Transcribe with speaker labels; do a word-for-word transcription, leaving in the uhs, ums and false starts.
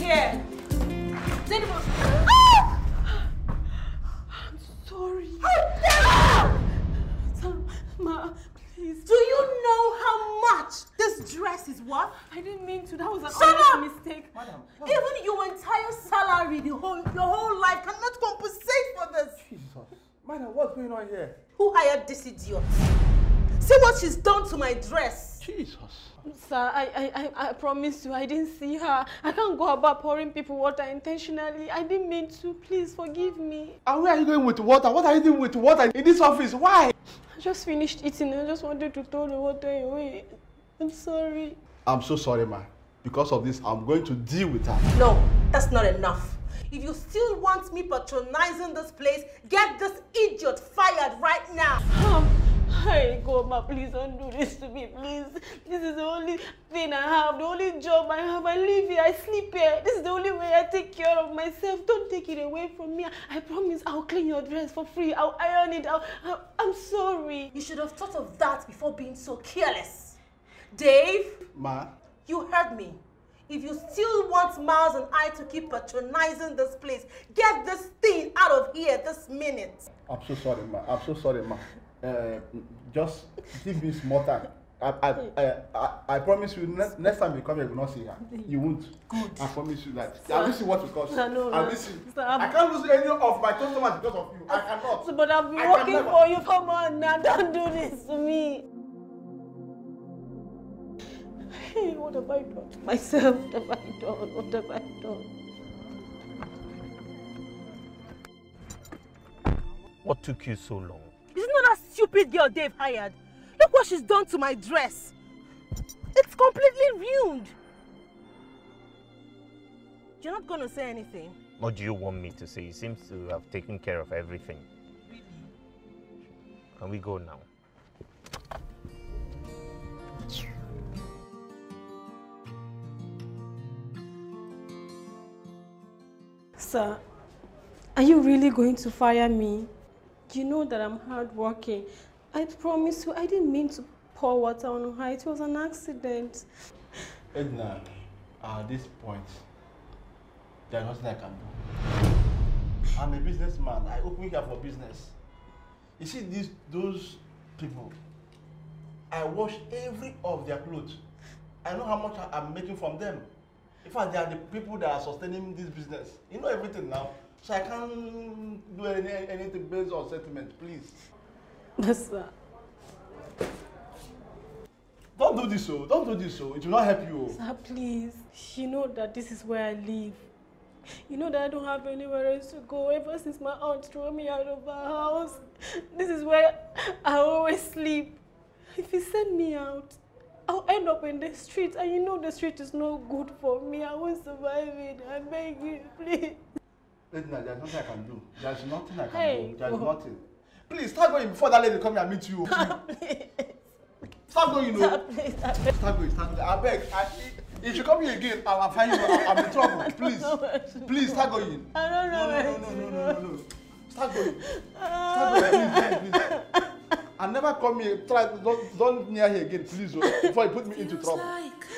Speaker 1: here. Zainab. Ah! I'm sorry. Ma, please.
Speaker 2: Do you know how much this dress is worth?
Speaker 1: I didn't mean to. That was an
Speaker 2: Shut up!
Speaker 1: mistake.
Speaker 3: Madam,
Speaker 2: Even your entire salary, the whole, your whole life cannot compensate for this.
Speaker 3: Jesus. Madam, what's going on here?
Speaker 2: Who hired this idiot? See what she's done to my dress.
Speaker 3: Jesus.
Speaker 1: Sir, I, I, I, I promise you, I didn't see her. I can't go about pouring people water intentionally. I didn't mean to. Please forgive me.
Speaker 3: And where are you going with water? What are you doing with water in this office? Why?
Speaker 1: I just finished eating. I just wanted to throw the water away. I'm sorry.
Speaker 3: I'm so sorry, ma. Because of this, I'm going to deal with her.
Speaker 2: No, that's not enough. If you still want me patronizing this place, get this idiot fired right now.
Speaker 1: Um, Hey, God, ma, please don't do this to me, please. This is the only thing I have, the only job I have. I live here, I sleep here. This is the only way I take care of myself. Don't take it away from me. I promise I'll clean your dress for free. I'll iron it. I'll, I'll, I'm sorry.
Speaker 2: You should have thought of that before being so careless. Dave,
Speaker 3: Ma?
Speaker 2: you heard me. If you still want Miles and I to keep patronizing this place, get this thing out of here this minute.
Speaker 3: I'm so sorry, ma. I'm so sorry, ma. Uh, just give me small time. I, I, I, I, I promise you, next, next time you come here, you will not see her. You won't.
Speaker 2: Good.
Speaker 3: I promise you that. I will see what it costs.
Speaker 1: Sir, no,
Speaker 3: I
Speaker 1: no.
Speaker 3: will see.
Speaker 1: Sir,
Speaker 3: I can't lose any of my customers because of you. I cannot.
Speaker 1: So, but I've been
Speaker 3: I
Speaker 1: working
Speaker 3: never.
Speaker 1: for you. Come on now, don't do this to me. Hey, what have I done to myself? What have I done? What have I done?
Speaker 4: What took you so long?
Speaker 2: Isn't that stupid girl Dave hired? Look what she's done to my dress. It's completely ruined. You're not going to say anything?
Speaker 4: What do you want me to say? You seem to have taken care of everything.
Speaker 2: Really?
Speaker 4: Can we go now?
Speaker 1: Sir, are you really going to fire me? You know that I'm hardworking. I promise you, I didn't mean to pour water on her. It was an accident.
Speaker 3: Edna, at this point, there's nothing I can do. I'm a businessman. I open here for business. You see these those people, I wash every of their clothes. I know how much I'm making from them. In fact, they are the people that are sustaining this business. You know everything now. So I can't do any, anything based on sentiment, please.
Speaker 1: Yes, sir.
Speaker 3: Don't do this, so. Don't do this, so. It will not help you.
Speaker 1: Sir, please. You know that this is where I live. You know that I don't have anywhere else to go ever since my aunt threw me out of her house. This is where I always sleep. If you send me out, I'll end up in the street, and you know the street is no good for me. I won't survive it. I beg you, please.
Speaker 3: Edna, there's nothing I can do. There's nothing I can
Speaker 1: Hey,
Speaker 3: do. There's
Speaker 1: go.
Speaker 3: nothing. Please, start going before that lady come here and meet you. Start going, you know.
Speaker 1: Please, I beg.
Speaker 3: Start going, start going. I beg. I, if you come here again, I will find you. I'm in trouble. Please. Please, start going.
Speaker 1: I don't know
Speaker 3: No,
Speaker 1: where
Speaker 3: no,
Speaker 1: to
Speaker 3: no, no,
Speaker 1: go.
Speaker 3: no, no, no. Start going. Start going, please, please, please. And never come here. Try, don't, don't near here again, please, oh, before you put me into trouble.